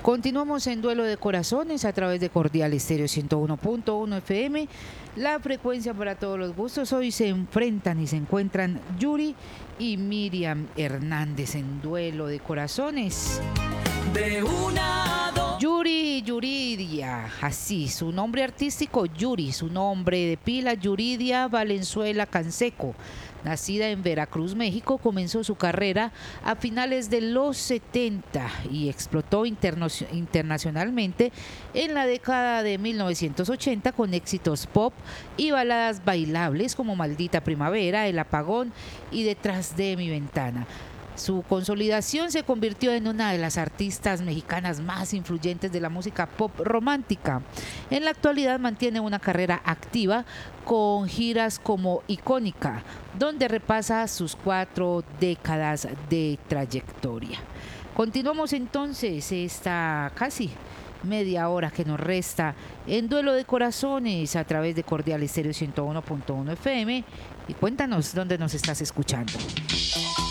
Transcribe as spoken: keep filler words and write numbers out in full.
Continuamos en Duelo de Corazones a través de Cordial Estéreo ciento uno punto uno F M, la frecuencia para todos los gustos. Hoy se enfrentan y se encuentran Yuri y Miriam Hernández en Duelo de Corazones. De una a dos. Yuri Yuridia, así, su nombre artístico Yuri, su nombre de pila Yuridia Valenzuela Canseco. Nacida en Veracruz, México, comenzó su carrera a finales de los setenta y explotó interno- internacionalmente en la década de mil novecientos ochenta con éxitos pop y baladas bailables como Maldita Primavera, El Apagón y Detrás de mi ventana. Su consolidación se convirtió en una de las artistas mexicanas más influyentes de la música pop romántica. En la actualidad mantiene una carrera activa con giras como Icónica, donde repasa sus cuatro décadas de trayectoria. Continuamos entonces esta casi media hora que nos resta en Duelo de Corazones a través de Cordial Estéreo ciento uno punto uno F M y cuéntanos dónde nos estás escuchando.